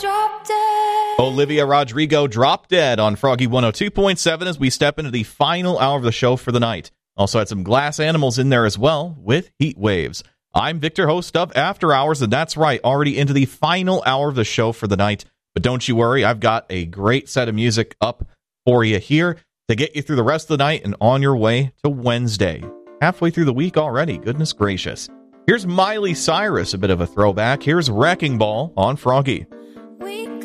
Drop Dead. Olivia Rodrigo, Drop Dead on Froggy 102.7 as we step into the final hour of the show for the night. Also had some Glass Animals in there as well with Heat Waves. I'm Victor, host of After Hours, and that's right, already into the final hour of the show for the night. But don't you worry, I've got a great set of music up for you here to get you through the rest of the night and on your way to Wednesday. Halfway through the week already, goodness gracious. Here's Miley Cyrus, a bit of a throwback. Here's Wrecking Ball on Froggy.